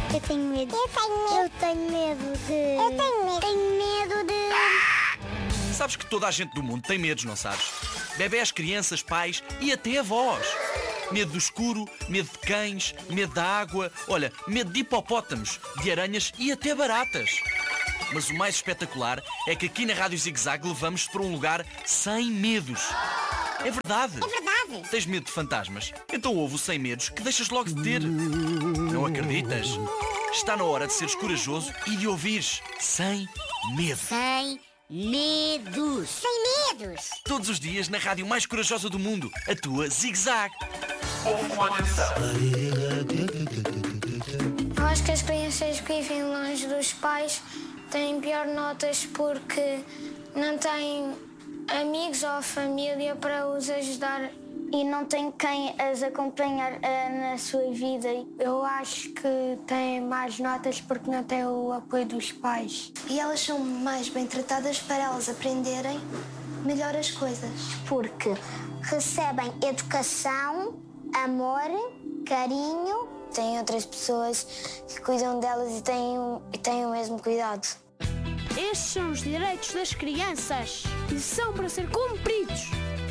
Eu tenho medo. Eu tenho medo de... Tenho medo de... Sabes que toda a gente do mundo tem medos, não sabes? Bebés, crianças, pais e até avós. Medo do escuro, medo de cães, medo da água, olha, medo de hipopótamos, de aranhas e até baratas. Mas o mais espetacular é que aqui na Rádio Zig Zag levamos-te para um lugar sem medos. É verdade. Tens medo de fantasmas? Então ouve o Sem Medos que deixas logo de ter. Não acreditas? Está na hora de seres corajoso e de ouvires Sem Medo. Sem medos. Todos os dias na rádio mais corajosa do mundo, a tua Zig Zag. Ouve com atenção. Eu acho que as crianças que vivem longe dos pais têm pior notas porque não têm amigos ou família para os ajudar e não têm quem as acompanhar na sua vida. Eu acho que têm mais notas porque não têm o apoio dos pais. E elas são mais bem tratadas para elas aprenderem melhor as coisas. Porque recebem educação, amor, carinho. Têm outras pessoas que cuidam delas e têm o mesmo cuidado. Estes são os direitos das crianças e são para ser cumpridos.